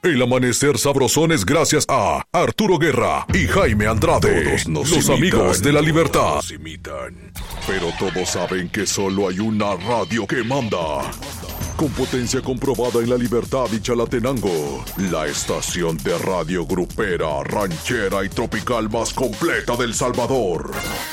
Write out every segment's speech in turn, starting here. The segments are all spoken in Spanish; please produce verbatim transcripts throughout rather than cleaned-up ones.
El amanecer sabrosón es gracias a Arturo Guerra y Jaime Andrade, todos nos los imitan, amigos de la libertad. Nos imitan. Pero todos saben que solo hay una radio que manda. Con potencia comprobada en La Libertad y Chalatenango, la estación de radio grupera, ranchera y tropical más completa del Salvador.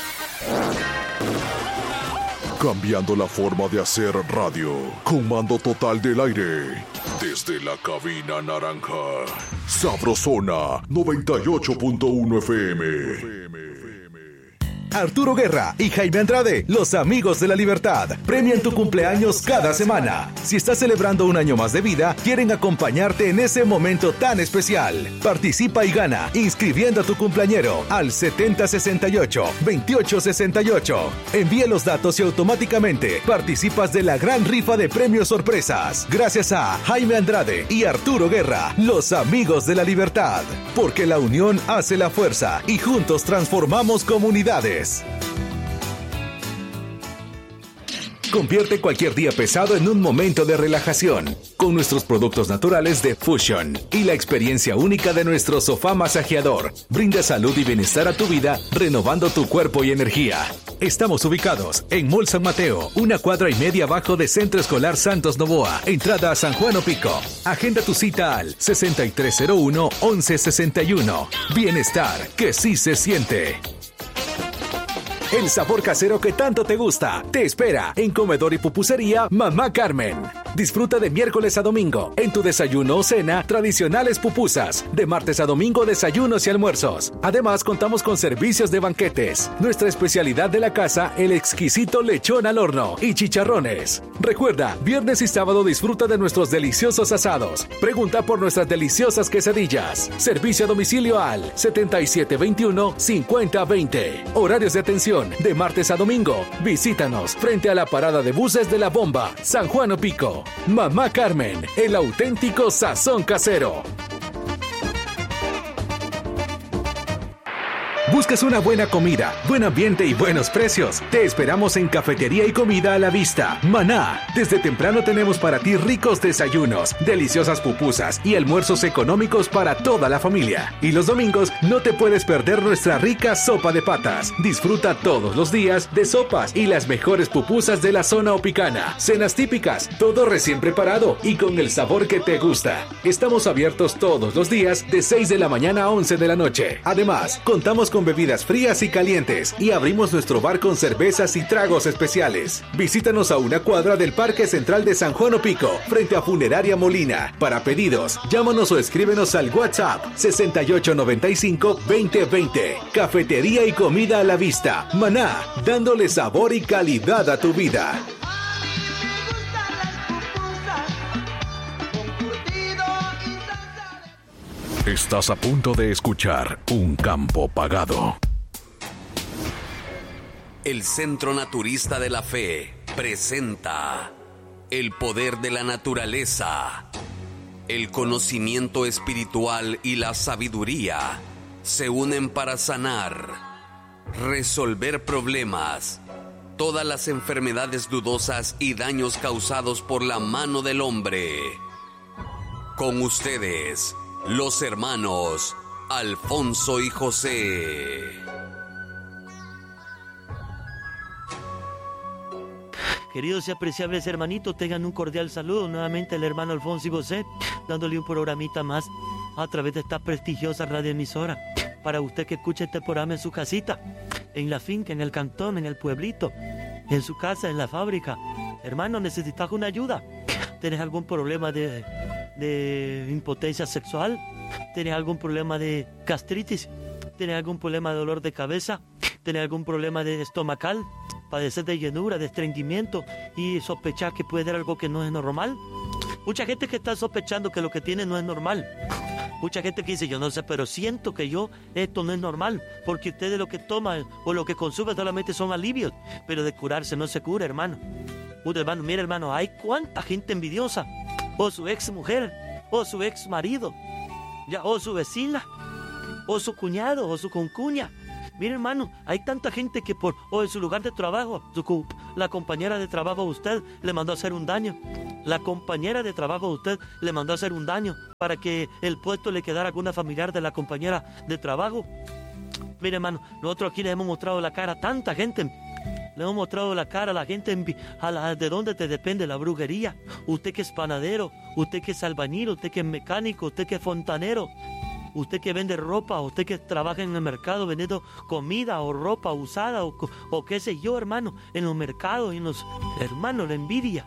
Cambiando la forma de hacer radio, con mando total del aire. Desde la cabina naranja, Sabrosona noventa y ocho punto uno F M. Arturo Guerra y Jaime Andrade, los amigos de la libertad, premian tu cumpleaños cada semana. Si estás celebrando un año más de vida, quieren acompañarte en ese momento tan especial. Participa y gana inscribiendo a tu cumpleañero al setenta sesenta y ocho veintiocho sesenta y ocho. Envíe los datos y automáticamente participas de la gran rifa de premios sorpresas. Gracias a Jaime Andrade y Arturo Guerra, los amigos de la libertad. Porque la unión hace la fuerza y juntos transformamos comunidades. Convierte cualquier día pesado en un momento de relajación con nuestros productos naturales de Fusion y la experiencia única de nuestro sofá masajeador. Brinda salud y bienestar a tu vida, renovando tu cuerpo y energía. Estamos ubicados en Mall San Mateo, una cuadra y media abajo de Centro Escolar Santos Novoa, entrada a San Juan Opico. Agenda tu cita al sesenta y tres cero uno once sesenta y uno. Bienestar que sí se siente. El sabor casero que tanto te gusta te espera en Comedor y Pupusería Mamá Carmen. Disfruta de miércoles a domingo en tu desayuno o cena tradicionales pupusas. De martes a domingo desayunos y almuerzos. Además contamos con servicios de banquetes. Nuestra especialidad de la casa, el exquisito lechón al horno y chicharrones. Recuerda, viernes y sábado disfruta de nuestros deliciosos asados. Pregunta por nuestras deliciosas quesadillas. Servicio a domicilio al setenta y siete veintiuno cincuenta veinte. Horarios de atención de martes a domingo. Visítanos frente a la parada de buses de La Bomba, San Juan Opico. Mamá Carmen, el auténtico sazón casero. ¿Buscas una buena comida, buen ambiente y buenos precios? Te esperamos en Cafetería y Comida a la Vista, Maná. Desde temprano tenemos para ti ricos desayunos, deliciosas pupusas y almuerzos económicos para toda la familia. Y los domingos no te puedes perder nuestra rica sopa de patas. Disfruta todos los días de sopas y las mejores pupusas de la zona opicana. Cenas típicas, todo recién preparado y con el sabor que te gusta. Estamos abiertos todos los días de seis de la mañana a once de la noche. Además, contamos con bebidas frías y calientes y abrimos nuestro bar con cervezas y tragos especiales. Visítanos a una cuadra del Parque Central de San Juan Opico, frente a Funeraria Molina. Para pedidos, llámanos o escríbenos al WhatsApp sesenta y ocho noventa y cinco veinte veinte. Cafetería y Comida a la Vista, Maná, dándole sabor y calidad a tu vida. Estás a punto de escuchar Un Campo Pagado. El Centro Naturista de la Fe presenta el poder de la naturaleza. El conocimiento espiritual y la sabiduría se unen para sanar, resolver problemas, todas las enfermedades dudosas y daños causados por la mano del hombre. Con ustedes, los hermanos Alfonso y José. Queridos y apreciables hermanitos, tengan un cordial saludo. Nuevamente el hermano Alfonso y José, dándole un programita más a través de esta prestigiosa radioemisora. Para usted que escuche este programa en su casita, en la finca, en el cantón, en el pueblito, en su casa, en la fábrica. Hermano, necesitas una ayuda. ¿Tienes algún problema de... de impotencia sexual? ¿Tienes algún problema de gastritis? ¿Tienes algún problema de dolor de cabeza? ¿Tienes algún problema de estomacal? ¿Padecer de llenura, de estreñimiento y sospechar que puede ser algo que no es normal? Mucha gente que está sospechando que lo que tiene no es normal. Mucha gente que dice, yo no sé, pero siento que yo, esto no es normal, porque ustedes lo que toman o lo que consumen solamente son alivios, pero de curarse no se cura, hermano. Uy, hermano, mira, hermano, hay cuánta gente envidiosa, o su ex mujer, o su ex marido, ya, o su vecina, o su cuñado, o su concuña. Mira, hermano, hay tanta gente que por, o en su lugar de trabajo, su, la compañera de trabajo a usted le mandó a hacer un daño. La compañera de trabajo de usted le mandó a hacer un daño para que el puesto le quedara a alguna familiar de la compañera de trabajo. Mire, hermano, nosotros aquí le hemos mostrado la cara a tanta gente. Le hemos mostrado la cara a la gente a la, de dónde te depende la brujería. Usted que es panadero, usted que es albañil, usted que es mecánico, usted que es fontanero, usted que vende ropa, usted que trabaja en el mercado vendiendo comida o ropa usada o, o qué sé yo, hermano, en los mercados, en los... Hermano, la envidia.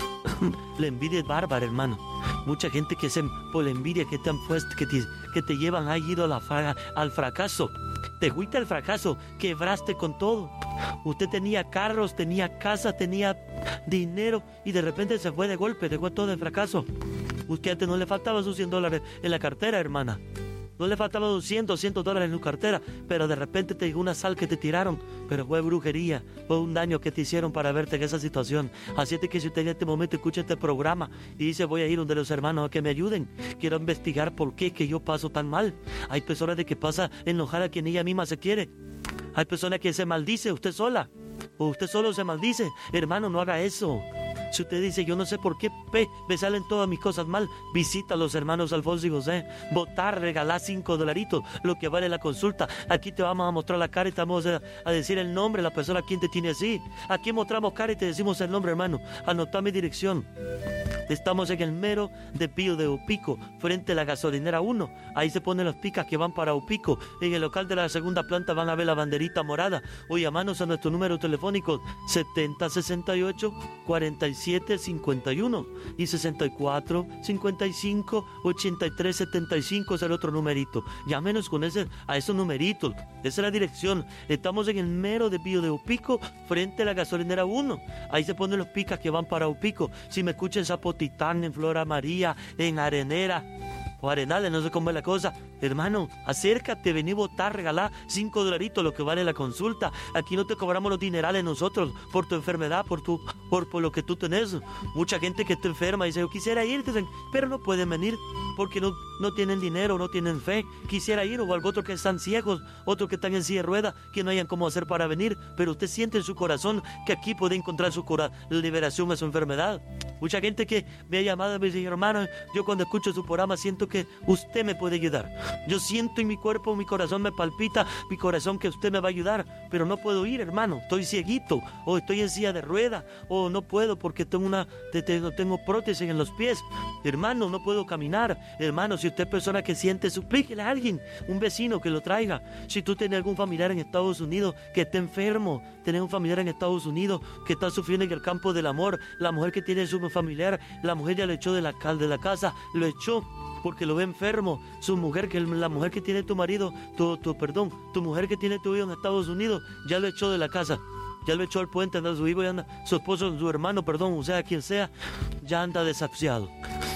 La envidia es bárbara, hermano. Mucha gente que se por la envidia que te han puesto, que te, que te llevan ha ido a la, al fracaso. Te fuiste al fracaso, quebraste con todo. Usted tenía carros, tenía casa, tenía dinero y de repente se fue de golpe, dejó todo el fracaso. Usted antes no le faltaban sus cien dólares en la cartera, hermana. No le faltaban doscientos, doscientos dólares en tu cartera, pero de repente te llegó una sal que te tiraron, pero fue brujería, fue un daño que te hicieron para verte en esa situación. Así es que si usted en este momento escucha este programa y dice voy a ir donde los hermanos a que me ayuden, quiero investigar por qué es que yo paso tan mal. Hay personas de que pasa enojar a quien ella misma se quiere. Hay personas que se maldice usted sola, o usted solo se maldice. Hermano, no haga eso. Si usted dice, yo no sé por qué pe, me salen todas mis cosas mal, visita a los hermanos Alfonso y José. Votar, regalar cinco dolaritos, lo que vale la consulta. Aquí te vamos a mostrar la cara y te vamos a, a decir el nombre de la persona a quien te tiene así. Aquí mostramos cara y te decimos el nombre, hermano. Anotá mi dirección. Estamos en el mero de Pío de Upico, frente a la gasolinera uno. Ahí se ponen las picas que van para Upico. En el local de la segunda planta van a ver la banderita morada. O llamanos a nuestro número telefónico setenta sesenta y ocho cuarenta y siete cincuenta y uno y sesenta y cuatro cincuenta y cinco ochenta y tres setenta y cinco es el otro numerito. Llámenos con ese, a esos numeritos. Esa es la dirección. Estamos en el mero de Pío de Upico, frente a la gasolinera uno. Ahí se ponen los picas que van para Upico. Si me escuchan Zapotitán, en Flora María, en Arenera o Arenales, no sé cómo es la cosa. Hermano, acércate, vení a votar, regalá cinco dolaritos, lo que vale la consulta. Aquí no te cobramos los dinerales nosotros por tu enfermedad, por tu, por, por lo que tú tenés. Mucha gente que está enferma dice, yo quisiera ir, pero no pueden venir porque no, no tienen dinero, no tienen fe. Quisiera ir, o algo otro que están ciegos, otros que están en silla de ruedas, que no hayan cómo hacer para venir, pero usted siente en su corazón que aquí puede encontrar su cura, liberación a su enfermedad. Mucha gente que me ha llamado y me dice, hermano, yo cuando escucho su programa siento que usted me puede ayudar. Yo siento en mi cuerpo, mi corazón me palpita, mi corazón que usted me va a ayudar, pero no puedo ir, hermano, estoy cieguito, o estoy en silla de rueda, o no puedo porque tengo una, tengo prótesis en los pies. Hermano, no puedo caminar. Hermano, si usted es persona que siente, suplíquele a alguien, un vecino que lo traiga. Si tú tienes algún familiar en Estados Unidos que está enfermo, tienes un familiar en Estados Unidos que está sufriendo en el campo del amor, la mujer que tiene su familiar, la mujer ya lo echó de la, de la casa, lo echó porque lo ve enfermo. Su mujer, que la mujer que tiene tu marido, tu, tu perdón, tu mujer que tiene tu hijo en Estados Unidos, ya lo echó de la casa, ya lo echó al puente, anda su hijo y anda, su esposo, su hermano, perdón, o sea, quien sea, ya anda desahuciado,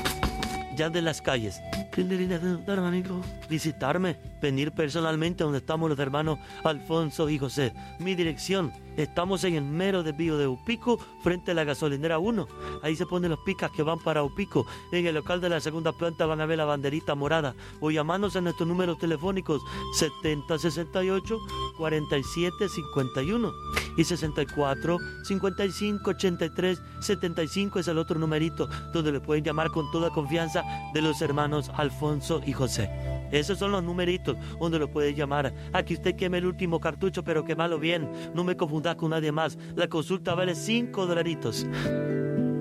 ya anda en las calles. Visitarme, venir personalmente donde estamos los hermanos Alfonso y José. Mi dirección, estamos en el mero de Pío de Upico, frente a la gasolinera uno. Ahí se ponen los picas que van para Upico. En el local de la segunda planta van a ver la banderita morada. O llamarnos a nuestros números telefónicos setenta sesenta y ocho cuarenta y siete cincuenta y uno y sesenta y cuatro cincuenta y cinco ochenta y tres setenta y cinco es el otro numerito donde le pueden llamar con toda confianza de los hermanos Alfonso y José. Esos son los numeritos donde lo puede llamar. Aquí usted queme el último cartucho, pero quémalo bien. No me confundas con nadie más. La consulta vale cinco dolaritos.